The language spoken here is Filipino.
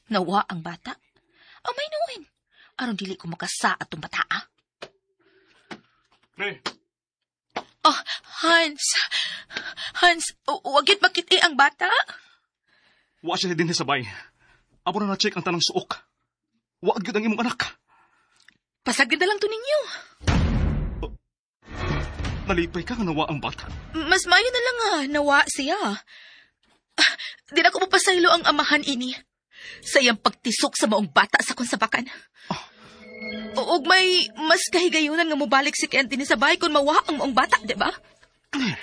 Nawa ang bata. May nuin. Aron dili ko makasa atong bata, ah. Pre, Oh, Hans, wagit makiti ang bata? wa siya din sa bay. Abo na na-check ang tanang suok. Wa gyud ang imong anak. Pasagin na lang to ninyo. Nalipay ka nga nawa ang bata. Mas mayo na lang nawa siya. Di na ko mapasaylo ang amahan ini. Sayang pagtisok sa maong bata sa konsabakan. Ug may mas kahigayunan nga mobalik si Kenty ni sa bahay kung mawa ang maong bata, di ba?